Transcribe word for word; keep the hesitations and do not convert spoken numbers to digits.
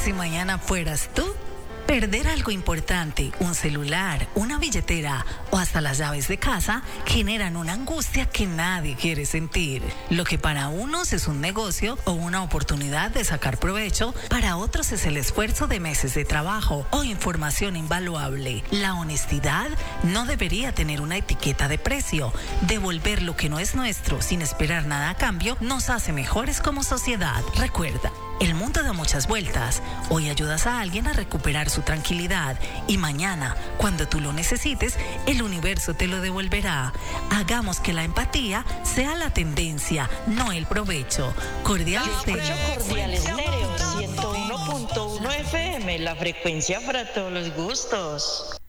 si mañana fueras tú? Perder algo importante, un celular, una billetera o hasta las llaves de casa generan una angustia que nadie quiere sentir. Lo que para unos es un negocio o una oportunidad de sacar provecho, para otros es el esfuerzo de meses de trabajo o información invaluable. La honestidad no debería tener una etiqueta de precio. Devolver lo que no es nuestro sin esperar nada a cambio nos hace mejores como sociedad. Recuerda, el mundo da muchas vueltas. Hoy ayudas a alguien a recuperar su tranquilidad y mañana, cuando tú lo necesites, el universo te lo devolverá. Hagamos que la empatía sea la tendencia, no el provecho. Cordial Yo escucho Estéreo. Cordial Estéreo ciento uno punto uno F M, la frecuencia para todos los gustos.